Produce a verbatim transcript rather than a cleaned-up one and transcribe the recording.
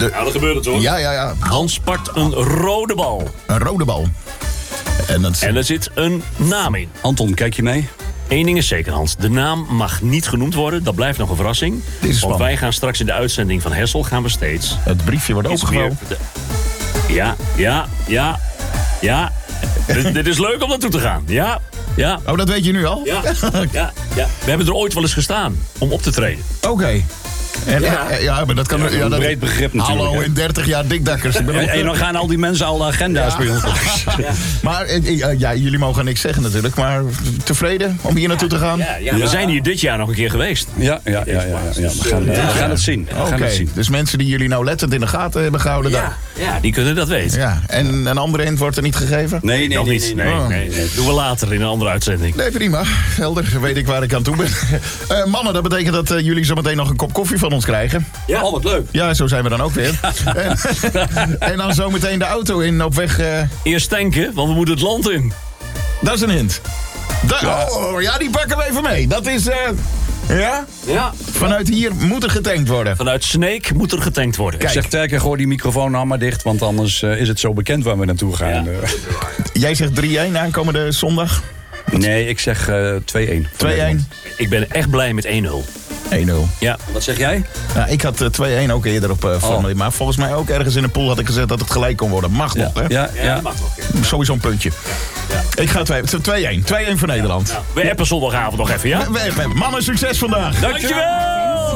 De... Nou, dat gebeurt het hoor. Ja, ja, ja. Hans pakt een rode bal. Een rode bal. En, dat... en er zit een naam in. Anton, kijk je mee? Eén ding is zeker, Hans. De naam mag niet genoemd worden. Dat blijft nog een verrassing. Dit is Want spannend. wij gaan straks in de uitzending van Hessel gaan we steeds... Het briefje wordt iets opengevouwen. meer de- Ja, ja, ja, ja. dit, dit is leuk om naartoe te gaan. Ja, ja, Oh, dat weet je nu al? ja, ja, ja. We hebben er ooit wel eens gestaan om op te treden. Oké. En, Ja. ja. ja, maar dat kan... Ja, Een dat... breed begrip natuurlijk. Hallo, hè. in dertig jaar dikdakkers. Ik ben En, ook- en dan gaan al die mensen al de agenda's bij ons. Maar eh, eh, ja, jullie mogen niks zeggen natuurlijk. Maar tevreden om hier naartoe te gaan? Ja, ja. We zijn hier dit jaar nog een keer geweest. Ja, ja, ja, ja, ja, ja. We, gaan, we gaan het zien. We Oké, gaan het zien. dus mensen die jullie nauwlettend in de gaten hebben gehouden... Ja, ja, die kunnen dat weten. daar. Ja. En een andere hint wordt er niet gegeven? Nee, nee, Nog nee, niet. nee, Nee, nee. nee, nee. Doen we later in een andere uitzending. Nee, prima. Helder. Dan weet ik waar ik aan toe ben. Eh, mannen, dat betekent dat eh, jullie zo meteen nog een kop koffie van ons krijgen. Ja. Oh, wat leuk. Ja, zo zijn we dan ook weer. en, en dan zo meteen de auto in op weg... eh, Eerst tanken, want we moeten het land in. dat is een hint. Da- oh, ja, die pakken we even mee. Dat is... eh, ja? Ja. Vanuit hier moet er getankt worden. Vanuit Sneek moet er getankt worden. Kijk. Zeg Terker, gooi die microfoon nou maar dicht, want anders uh, is het zo bekend waar we naartoe gaan. Ja. Uh, Jij zegt drie-een aankomende zondag. nee, ik zeg uh, twee-een. twee-een. Ik ben echt blij met één nul. één nul. Ja. Wat zeg jij? Nou, ik had uh, twee-een ook eerder op uh, van. Oh. Maar volgens mij ook ergens in de pool had ik gezegd dat het gelijk kon worden. Mag Ja, nog, hè? ja, Ja, ja. dat mag wel. Sowieso een puntje. Ja. Ik ga twee-een. twee-een voor Nederland. Nou, we appen zondagavond nog even, ja? We, we, we, mannen, succes vandaag. Dankjewel!